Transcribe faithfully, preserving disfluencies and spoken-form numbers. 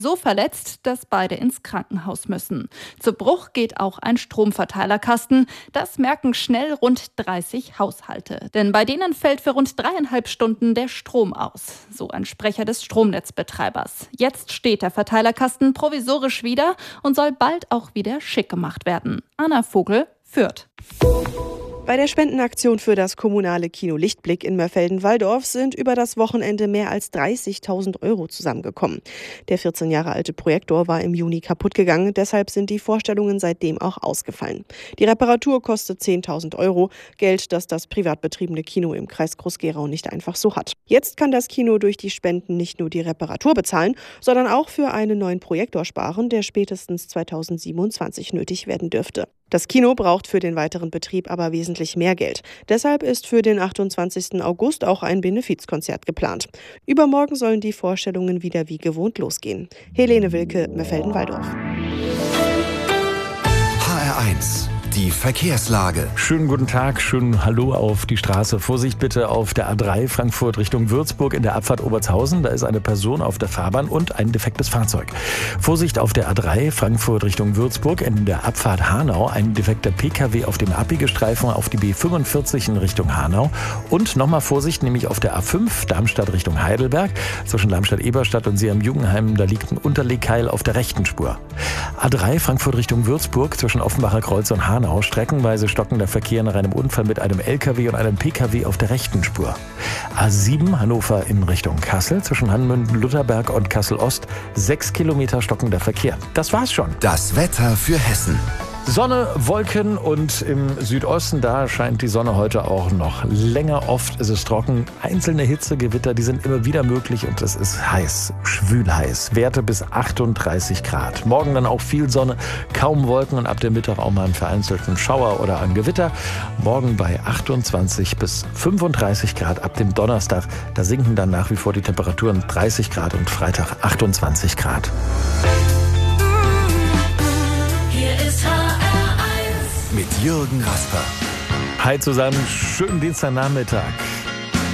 So verletzt, dass beide ins Krankenhaus müssen. Zu Bruch geht auch ein Stromverteilerkasten. Das merken schnell rund dreißig Haushalte. Denn bei denen fällt für rund dreieinhalb Stunden der Strom aus. So ein Sprecher des Stromnetzbetreibers. Jetzt steht der Verteilerkasten provisorisch wieder und soll bald auch wieder schick gemacht werden. Anna Vogel, Fürth. Bei der Spendenaktion für das kommunale Kino Lichtblick in Mörfelden-Walldorf sind über das Wochenende mehr als dreißigtausend Euro zusammengekommen. Der vierzehn Jahre alte Projektor war im Juni kaputt gegangen, deshalb sind die Vorstellungen seitdem auch ausgefallen. Die Reparatur kostet zehntausend Euro, Geld, das das privat betriebene Kino im Kreis Groß-Gerau nicht einfach so hat. Jetzt kann das Kino durch die Spenden nicht nur die Reparatur bezahlen, sondern auch für einen neuen Projektor sparen, der spätestens zweitausendsiebenundzwanzig nötig werden dürfte. Das Kino braucht für den weiteren Betrieb aber wesentlich mehr Geld. Deshalb ist für den achtundzwanzigsten August auch ein Benefizkonzert geplant. Übermorgen sollen die Vorstellungen wieder wie gewohnt losgehen. Helene Wilke, Mörfelden-Walldorf. H R eins. Die Verkehrslage. Schönen guten Tag, schönen Hallo auf die Straße. Vorsicht bitte auf der A drei Frankfurt Richtung Würzburg in der Abfahrt Obertshausen. Da ist eine Person auf der Fahrbahn und ein defektes Fahrzeug. Vorsicht auf der A drei Frankfurt Richtung Würzburg in der Abfahrt Hanau. Ein defekter P K W auf dem Abbiegestreifen auf die B fünfundvierzig in Richtung Hanau. Und nochmal Vorsicht, nämlich auf der A fünf Darmstadt Richtung Heidelberg. Zwischen Darmstadt-Eberstadt und Seeheim-Jugenheim, da liegt ein Unterlegkeil auf der rechten Spur. A drei Frankfurt Richtung Würzburg zwischen Offenbacher Kreuz und Hanau. Streckenweise stockender Verkehr nach einem Unfall mit einem L K W und einem P K W auf der rechten Spur. A sieben Hannover in Richtung Kassel zwischen Hanmünden, Lutherberg und Kassel-Ost. Sechs Kilometer stockender Verkehr. Das war's schon. Das Wetter für Hessen. Sonne, Wolken und im Südosten, da scheint die Sonne heute auch noch länger. Oft ist es trocken. Einzelne Hitzegewitter, die sind immer wieder möglich und es ist heiß, schwül heiß. Werte bis achtunddreißig Grad. Morgen dann auch viel Sonne, kaum Wolken und ab dem Mittag auch mal einen vereinzelten Schauer oder ein Gewitter. Morgen bei achtundzwanzig bis fünfunddreißig Grad. Ab dem Donnerstag, da sinken dann nach wie vor die Temperaturen dreißig Grad und Freitag achtundzwanzig Grad. Mit Jürgen Rasper. Hi zusammen, schönen Dienstagnachmittag.